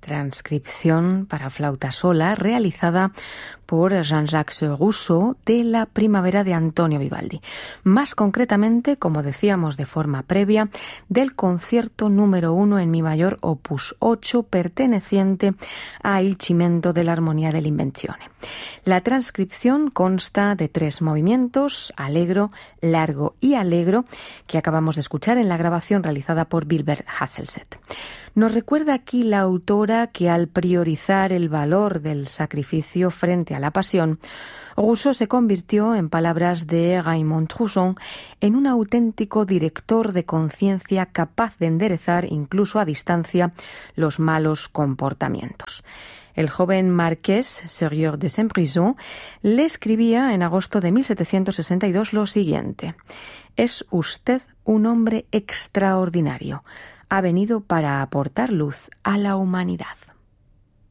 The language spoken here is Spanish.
transcripción para flauta sola realizada por Jean-Jacques Rousseau de La Primavera de Antonio Vivaldi. Más concretamente, como decíamos de forma previa, del concierto número 1 en mi mayor opus 8 perteneciente a Il Cimento dell'Armonia dell'Invenzione. La transcripción consta de 3 movimientos, allegro, largo y allegro, que acabamos de escuchar en la grabación realizada por Wilbert Hasselset. Nos recuerda aquí la autora que al priorizar el valor del sacrificio frente a la pasión, Rousseau se convirtió, en palabras de Raymond Trousson, en un auténtico director de conciencia capaz de enderezar, incluso a distancia, los malos comportamientos. El joven marqués Sieur de Saint-Brisson le escribía en agosto de 1762 lo siguiente: «Es usted un hombre extraordinario. Ha venido para aportar luz a la humanidad».